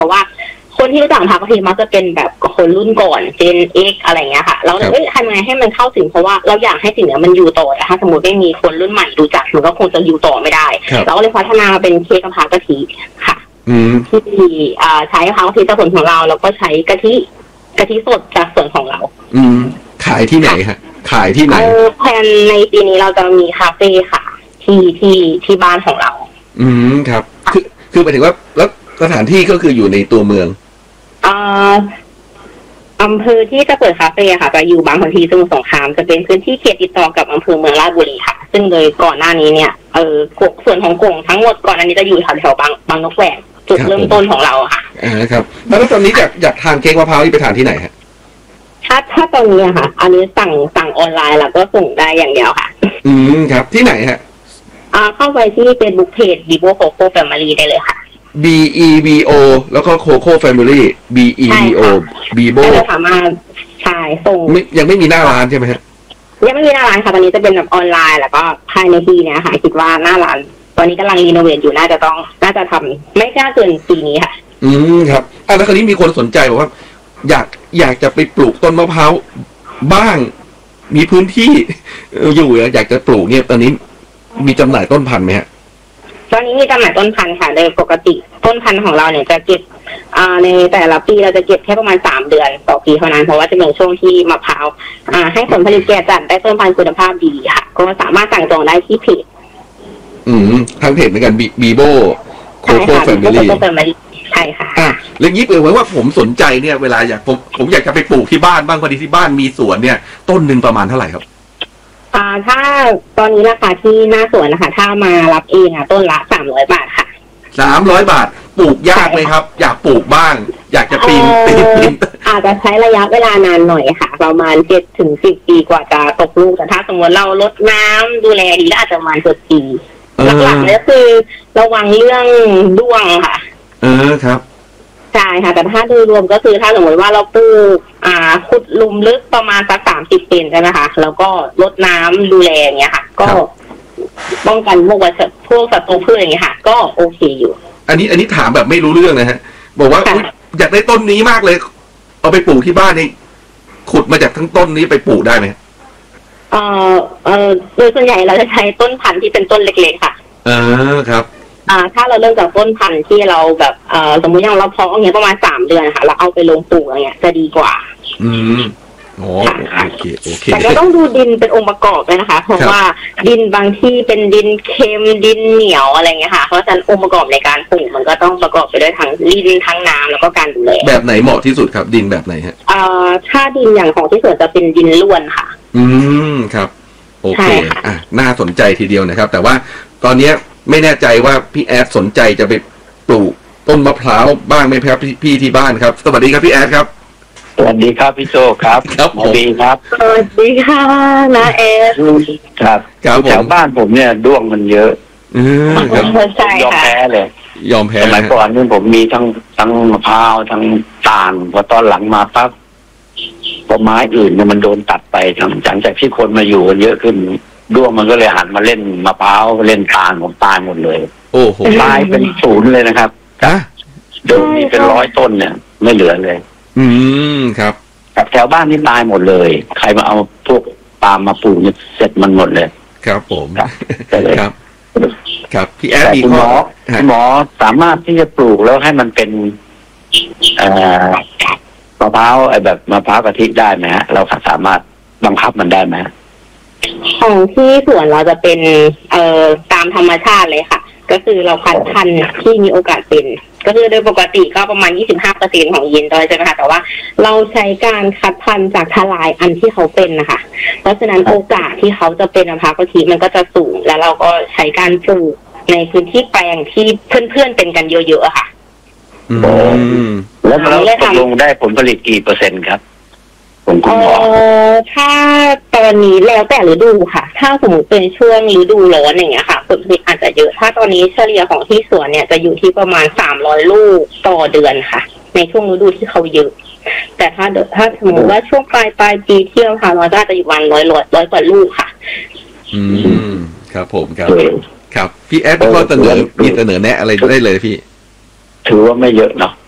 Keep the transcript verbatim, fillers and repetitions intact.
ราะว่าคนที่รู้จักมะพร้าวกะทิมักจะเป็นแบบคนรุ่นก่อนเจน X อะไรเงี้ยค่ะเราเลยเอ้ยทำไงให้มันเข้าถึงเพราะว่าเราอยากให้สิ่งนี้มันอยู่ต่อแต่ถ้าสมมติไม่มีคนรุ่นใหม่รู้จักมันก็คงจะอยู่ต่อไม่ได้เราก็เลยพัฒนามาเป็นเค้กมะพร้าวกะทิค่ะที่ใช้มะพร้าวกะทิจากสวนของเราแล้วก็ใช้กะทิกะทิสดจากสวนของเราอืมขายที่ไหนฮะขายที่ไหนแผนในปีนี้เราจะมีคาเฟ่ค่ะที่ที่ที่บ้านของเราอืมครับคือคือหมายถึงว่าแล้วสถานที่ก็คืออยู่ในตัวเมืองอ่าอำเภอที่จะเปิดคาเฟ่ค่ะจะอยู่บางคนทีสมุทรสงครามจะเป็นพื้นที่เขตติดต่อกับอำเภอเมืองราชบุรีค่ะซึ่งโดยก่อนหน้านี้เนี่ยเออส่วนของกลุ่มทั้งหมดก่อนอันนี้จะอยู่แถวแถวบางบางนกแหวนจุดเริ่มต้นของเราค่ะอ่าครับแล้วตอนนี้อยากอยากทานเค้กมะพร้าวนี่ไปทานที่ไหนฮะถ้าถ้าตอนนี้ค่ะอันนี้สั่งสั่งออนไลน์แล้วก็ส่งได้อย่างเดียวค่ะอืมครับที่ไหนฮะอ่าเข้าไปที่ Facebook Page Bibo Coco Family ได้เลยค่ะ B E B O แล้วก็ Coco Family B E B O Bibo จะสามารถใช่ส่งยังไม่มีหน้าร้านใช่ไหมฮะยังไม่มีหน้าร้านค่ะตอนนี้จะเป็นแบบออนไลน์แล้วก็ภายในปีนี้ค่ะคิดว่าหน้าร้านตอนนี้กำลังรีโนเวทอยู่น่าจะต้องน่าจะทำไม่น่าเกินปีนี้ค่ะอืมครับอ่ะแล้วคราวนี้มีคนสนใจบอกว่าอยากอยากจะไปปลูกต้นมะพร้าวบ้างมีพื้นที่อยู่อยากจะปลูกเนี่ยตอนนี้มีจำหน่ายต้นพันธุ์ไหมฮะตอนนี้มีจำหน่ายต้นพันธุ์ค่ะโดยปกติต้นพันธุ์ของเราเนี่ยจะเก็บอ่าในแต่ละปีเราจะเก็บแค่ประมาณสามเดือนต่อปีเท่านั้นเพราะว่าจะเป็นช่วงที่มะพร้าวอ่าให้ผลผลิตแก่จัดได้ต้นพันธุ์คุณภาพดีค่ะก็สามารถสั่งจองได้ที่เพจอืมทางเพจเหมือนกันบีโบโคโค่แฟมิลี่ใช่ค่ะอ่ะเรื่องนี้เปิดไว้ว่าผมสนใจเนี่ยเวลาอยากผมผมอยากจะไปปลูกที่บ้านบ้างพอดีที่บ้านมีสวนเนี่ยต้นหนึ่งประมาณเท่าไหร่ครับอ่าถ้าตอนนี้ราคาที่หน้าสวนนะคะถ้ามารับเองอ่ะต้นละสามร้อยบาทค่ะสามร้อยบาทปลูกยากไหมครับอยากปลูกบ้างอยากจะปีนปีนปีนอาจจะใช้ระยะเวลานานหน่อยค่ะประมาณเจ็ดถึงสิบปีกว่าจะตกลูกแต่ถ้าสมมติเราลดน้ำดูแลดีก็อาจจะประมาณเจ็ดปีหลักๆเนี่ยคือระวังเรื่องด้วงค่ะเออครับใช่ค่ะแต่ถ้าโดยรวมก็คือถ้าสมมติว่าเราปลูกอ่าขุดหลุมลึกประมาณสักสามสิบเซนใช่ไหมคะแล้วก็ลดน้ำดูแลอย่างเงี้ยค่ะก็ป้องกันพวกวัชพวกศัตรูพืชอย่างเงี้ยค่ะก็โอเคอยู่อันนี้อันนี้ถามแบบไม่รู้เรื่องนะฮะบอกว่าอยากได้ต้นนี้มากเลยเอาไปปลูกที่บ้านนี่ขุดมาจากทั้งต้นนี้ไปปลูกได้ไหมเอ่อเอ่อโดยส่วนใหญ่เราจะใช้ต้นพันธุ์ที่เป็นต้นเล็กๆค่ะอ่าครับอ่าถ้าเราเริ่มจากต้นพันธุ์ที่เราแบบเอ่อสมมุติอย่างเราเพาะอย่างเงี้ยประมาณสามเดือนค่ะเราเอาไปลงปลูกอย่างเงี้ยจะดีกว่าอืมโอเคโอเคแต่ก็ต้องดูดินเป็นองค์ประกอบเลยนะคะเพราะว่าดินบางที่เป็นดินเค็มดินเหนียวอะไรเงี้ยค่ะเพราะฉะนั้นองค์ประกอบในการปลูกมันก็ต้องประกอบไปด้วยทั้งดินทั้งน้ำแล้วก็การดูแลแบบไหนเหมาะที่สุดครับดินแบบไหนฮะอ่าถ้าดินอย่างของที่สวนจะเป็นดินล้วนค่ะอืมครับโอเคอ่ะน่าสนใจทีเดียวนะครับแต่ว่าตอนนี้ไม่แน่ใจว่าพี่แอดสนใจจะไปปลูกต้นมะพร้าวบ้างไหมครับพี่ที่บ้านครับสวัสดีครับพี่แอดครับสวัสดีครับพี่โจครับครับสวัสดีครับสวัสดีค่ะนะแอดครับแถวบ้านผมเนี่ยด้วงมันเยอะอืมครับยอมแพ้เลยยอมแพ้สมัยก่อนนี่ผมมีทั้งทั้งมะพร้าวทั้งต่างพอตอนหลังมาปั๊บต้นไม้อื่นเนี่ยมันโดนตัดไปหลังจากที่คนมาอยู่กันเยอะขึ้นด้วงมันก็เลยหันมาเล่นมะพร้าวเล่นตาลผมตายหมดเลยโอ้โหตายเป็นศูนย์เลยนะครับอ่ะเดิมมีเป็นร้อยต้นเนี่ยไม่เหลือเลยอืมครับแถวบ้านนี่ตายหมดเลยใครมาเอาพวกปาล์มมาปลูกเนี่ยเสร็จมันหมดเลยครับผมครับครับพี่แอดมีหมอหมอสามารถที่จะปลูกแล้วให้มันเป็นเอ่อมะพร้าวไอ้แบบมะพร้าวกะทิได้ไหมฮะเราสามารถบังคับมันได้ไหมของที่สวนเราจะเป็นเอ่อตามธรรมชาติเลยค่ะก็คือเราคัดพันธุ์ที่มีโอกาสเป็นก็คือโดยปกติก็ประมาณ ยี่สิบห้าเปอร์เซ็นต์ ของยีนดอยใช่ไหมคะแต่ว่าเราใช้การคัดพันธุ์จากทลายอันที่เขาเป็นนะคะเพราะฉะนั้นโอกาสที่เขาจะเป็นมะพร้าวกะทิมันก็จะสูงแล้วเราก็ใช้การปลูกในพื้นที่แปลงที่เพื่อนๆเป็นกันเยอะๆค่ะอืมแล้วเราตกลงได้ผลผลิตกี่เปอร์เซ็นต์ครับผมคุณหมอถ้าตอนนี้แล้วแต่ฤดูค่ะถ้าสมมติเป็นช่วงฤดูร้อนอย่างเงี้ยค่ะผลผลิตอาจจะเยอะถ้าตอนนี้เฉลี่ยของที่สวนเนี่ยจะอยู่ที่ประมาณสามร้อยลูกต่อเดือนค่ะในช่วงฤดูที่เขาเยอะแต่ถ้าถ้าสมมติว่าช่วงปลายปลายปีเที่ยวค่ะเราจะจะอยู่วันร้อยร้อยร้อยกว่าลูกค่ะอืมครับผมครับครับพี่แอดมีข้อเสนอมีเสนอแนะอะไรได้เลยพี่ถือว่าไม่เยอะเนาะ